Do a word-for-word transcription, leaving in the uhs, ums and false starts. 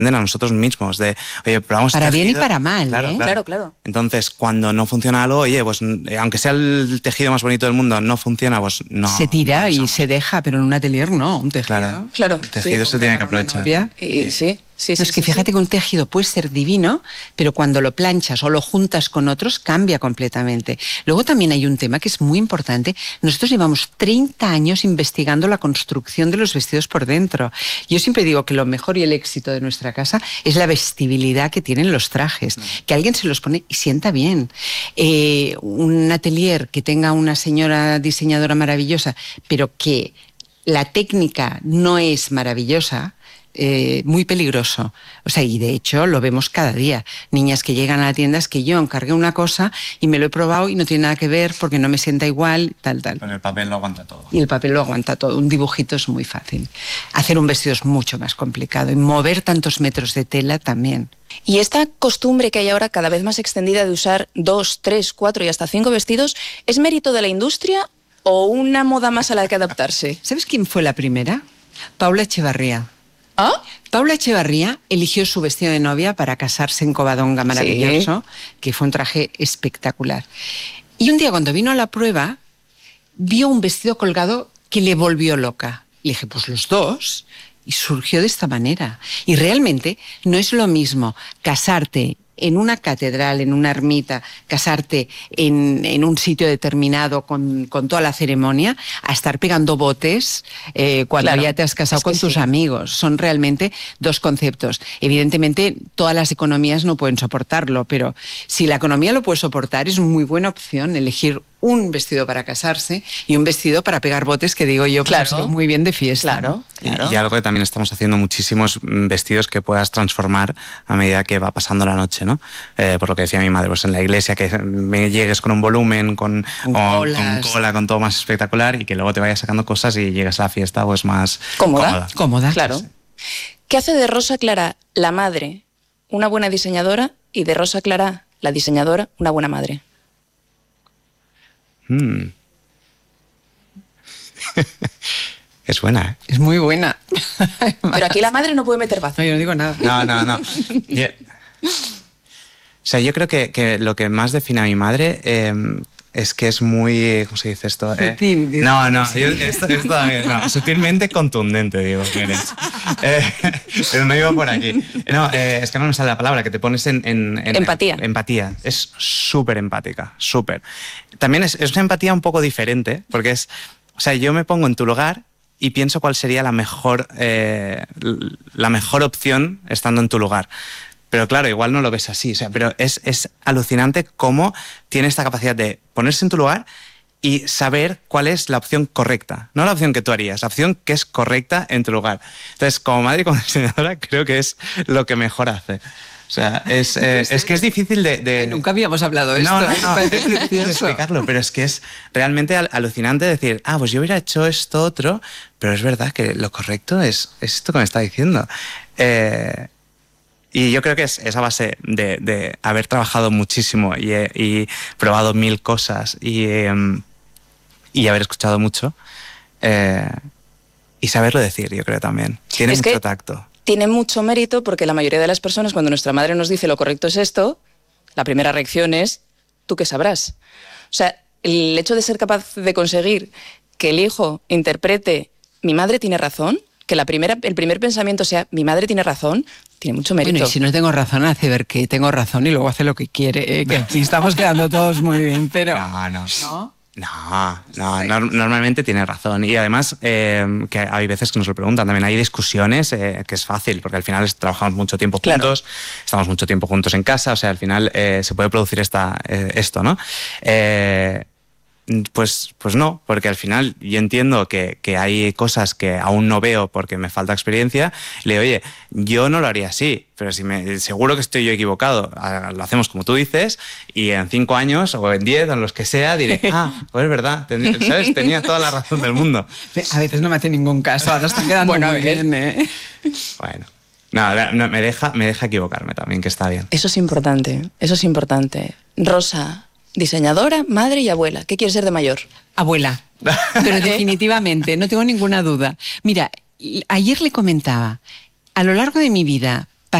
a nosotros mismos, de, oye, probamos para tejido. bien y para mal, claro, ¿eh? claro, Claro, claro. Entonces, cuando no funciona algo, oye, pues aunque sea el tejido más bonito del mundo, no funciona, pues no. Se tira no y somos. se deja, pero en un atelier no, un tejido. Claro, Claro, el tejido sí. se tiene que aprovechar. Y, sí, sí, No, sí. es que sí, fíjate sí. que un tejido puede ser divino, pero cuando lo planchas o lo juntas con otros, cambia completamente. Luego también hay un tema que es muy importante. Nosotros llevamos treinta años investigando la construcción de los vestidos por dentro. Yo siempre digo que lo mejor y el éxito de nuestra casa es la vestibilidad que tienen los trajes, que alguien se los pone y sienta bien. Eh, un atelier que tenga una señora diseñadora maravillosa, pero que la técnica no es maravillosa, Eh, muy peligroso. O sea, y de hecho lo vemos cada día. Niñas que llegan a la tienda, es que yo encargué una cosa y me lo he probado y no tiene nada que ver porque no me sienta igual, tal, tal. Pero el papel lo aguanta todo. Y el papel lo aguanta todo. Un dibujito es muy fácil. Hacer un vestido es mucho más complicado. Y mover tantos metros de tela también. Y esta costumbre que hay ahora cada vez más extendida de usar dos, tres, cuatro y hasta cinco vestidos, ¿es mérito de la industria o una moda más a la que adaptarse? ¿Sabes quién fue la primera? Paula Echevarría. ¿Ah? Paula Echevarría eligió su vestido de novia para casarse en Covadonga, maravilloso, sí. Que fue un traje espectacular. Y un día cuando vino a la prueba, vio un vestido colgado que le volvió loca. Le dije, pues los dos. Y surgió de esta manera. Y realmente no es lo mismo casarte en una catedral, en una ermita, casarte en, en un sitio determinado con, con toda la ceremonia, a estar pegando botes eh, cuando claro, ya te has casado con tus sí. amigos. Son realmente dos conceptos. Evidentemente, todas las economías no pueden soportarlo, pero si la economía lo puede soportar, es muy buena opción elegir un vestido para casarse y un vestido para pegar botes, que digo yo, claro, pues, muy bien de fiesta. Claro, claro. Y, y algo que también estamos haciendo muchísimos vestidos que puedas transformar a medida que va pasando la noche, ¿no? Eh, por lo que decía mi madre, pues en la iglesia que me llegues con un volumen, con, con, o, colas. con cola, con todo más espectacular y que luego te vayas sacando cosas y llegues a la fiesta pues más cómoda. Cómoda, cómoda. Claro. Sí. ¿Qué hace de Rosa Clara la madre una buena diseñadora y de Rosa Clara la diseñadora una buena madre? Hmm. Es buena, ¿eh? Es muy buena. Pero aquí la madre no puede meter bazo. No, yo no digo nada. No, no, no. Yeah. O sea, yo creo que, que lo que más define a mi madre eh, es que es muy... ¿Cómo se dice esto? Eh, Sutil, no, no, yo, esto, esto, no, sutilmente contundente, digo. Que eres. Eh, pero no iba por aquí. No, eh, es que no me sale la palabra, que te pones en... en, en empatía. En, empatía. Es súper empática, súper. También es, es una empatía un poco diferente, porque es... O sea, yo me pongo en tu lugar y pienso cuál sería la mejor, eh, la mejor opción estando en tu lugar. Pero claro, igual no lo ves así. O sea, pero es, es alucinante cómo tiene esta capacidad de ponerse en tu lugar y saber cuál es la opción correcta. No la opción que tú harías, la opción que es correcta en tu lugar. Entonces, como madre y como diseñadora, creo que es lo que mejor hace. O sea, es, eh, es que es difícil de... de... Nunca habíamos hablado de esto. No, no, no, es difícil de explicarlo, pero es que es realmente al alucinante decir, ah, pues yo hubiera hecho esto otro, pero es verdad que lo correcto es, es esto que me está diciendo. Eh, y yo creo que es esa base de, de haber trabajado muchísimo y, y probado mil cosas y, eh, y haber escuchado mucho eh, y saberlo decir, yo creo también. Tiene es mucho que... tacto. Tiene mucho mérito porque la mayoría de las personas, cuando nuestra madre nos dice lo correcto es esto, la primera reacción es, ¿tú qué sabrás? O sea, el hecho de ser capaz de conseguir que el hijo interprete mi madre tiene razón, que la primera, el primer pensamiento sea mi madre tiene razón, tiene mucho mérito. Bueno, y si no tengo razón, hace ver que tengo razón y luego hace lo que quiere, ¿eh? Que aquí estamos quedando todos muy bien, pero... No, no. ¿No? No, no, no, normalmente tiene razón. Y además, eh, que hay veces que nos lo preguntan, también hay discusiones, eh, que es fácil, porque al final trabajamos mucho tiempo juntos, claro. Estamos mucho tiempo juntos en casa, o sea, al final eh, se puede producir esta, eh, esto, ¿no? Eh, Pues, pues no, porque al final yo entiendo que, que hay cosas que aún no veo porque me falta experiencia. Le digo, oye, yo no lo haría así, pero si me, seguro que estoy yo equivocado. Lo hacemos como tú dices y en cinco años o en diez o en los que sea diré, ah, pues es verdad, ten, ¿sabes? Tenía toda la razón del mundo. A veces no me hace ningún caso, ahora está quedando bueno, muy bien, ¿eh? Bueno. No, no, me deja, me deja equivocarme también, que está bien. Eso es importante, eso es importante. Rosa, diseñadora, madre y abuela. ¿Qué quieres ser de mayor? Abuela. Pero definitivamente, no tengo ninguna duda. Mira, ayer le comentaba, a lo largo de mi vida,